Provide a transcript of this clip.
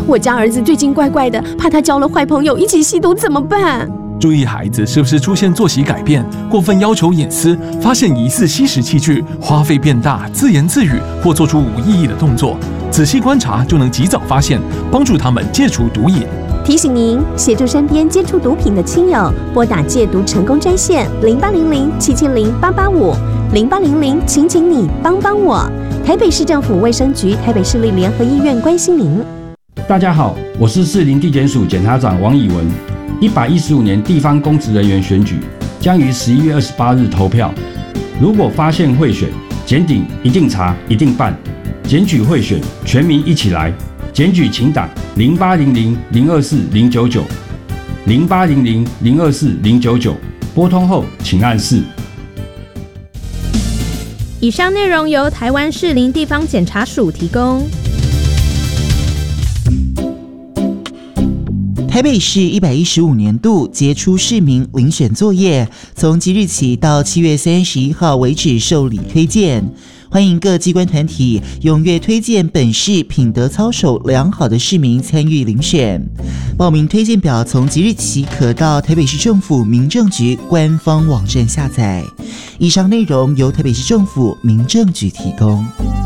我家儿子最近怪怪的，怕他交了坏朋友一起吸毒怎么办？ 注意孩子是不是出现作息改变、过分要求隐私，发现疑似吸食器具、花费变大、自言自语或做出无意义的动作，仔细观察就能及早发现，帮助他们戒除毒瘾。 提醒您，协助身边接触毒品的亲友，拨打戒毒成功专线0800770885 请你帮帮我。台北市政府卫生局、台北市立联合医院关心您。 大家好，我是士林地检署检察长王以文。115年地方公职人员选举将于11月28日投票。如果发现贿选，检警一定查、一定办。检举贿选，全民一起来。检举请打0800024099 0800024099，拨通后请按4。 以上内容由台湾士林地方检察署提供。 台北市115年度杰出市民遴选作业，从即日起到7月31号为止受理推荐。欢迎各机关团体踊跃推荐本市品德操守良好的市民参与遴选。报名推荐表从即日起可到台北市政府民政局官方网站下载。以上内容由台北市政府民政局提供。